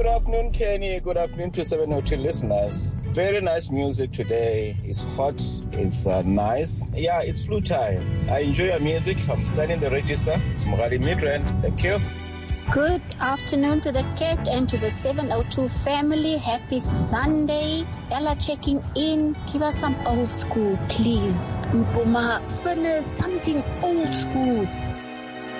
Good afternoon, Kenny. Good afternoon to 702 listeners. Very nice music today. It's hot. It's nice. Yeah, it's flute time. I enjoy your music. I'm signing the register. It's Mogadi Midrand. Thank you. Good afternoon to the Cat and to the 702 family. Happy Sunday. Ella checking in. Give us some old school, please. Mpuma, spin something old school.